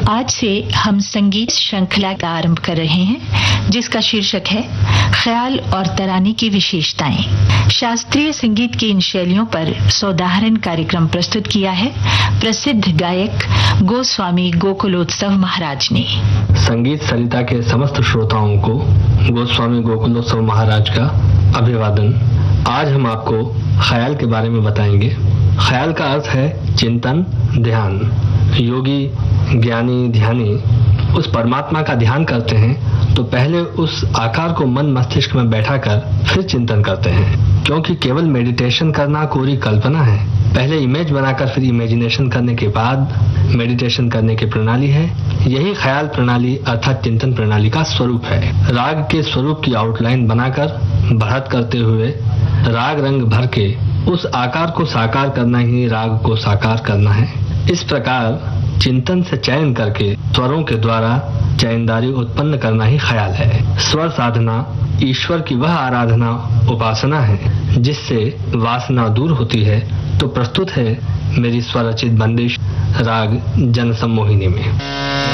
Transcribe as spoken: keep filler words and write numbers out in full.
आज से हम संगीत श्रृंखला का आरंभ कर रहे हैं जिसका शीर्षक है ख्याल और तराने की विशेषताएं। शास्त्रीय संगीत की इन शैलियों पर सौदाहरण कार्यक्रम प्रस्तुत किया है प्रसिद्ध गायक गोस्वामी गोकुलोत्सव महाराज ने। संगीत सरिता के समस्त श्रोताओं को गोस्वामी गोकुलोत्सव महाराज का अभिवादन। आज हम आपको ख्याल के बारे में बताएंगे। ख्याल का अर्थ है चिंतन, ध्यान। योगी, ज्ञानी, ध्यानी उस परमात्मा का ध्यान करते हैं तो पहले उस आकार को मन मस्तिष्क में बैठाकर फिर चिंतन करते हैं, क्योंकि केवल मेडिटेशन करना कोरी कल्पना है। पहले इमेज बनाकर फिर इमेजिनेशन करने के बाद मेडिटेशन करने की प्रणाली है। यही ख्याल प्रणाली अर्थात चिंतन प्रणाली का स्वरूप है। राग के स्वरूप की आउटलाइन बनाकर बढ़त करते हुए राग रंग भर के उस आकार को साकार करना ही राग को साकार करना है। इस प्रकार चिंतन से चयन करके स्वरों के द्वारा चयनदारी उत्पन्न करना ही ख्याल है। स्वर साधना ईश्वर की वह आराधना उपासना है जिससे वासना दूर होती है। तो प्रस्तुत है मेरी स्वरचित बंदिश राग जनसम्मोहिनी में।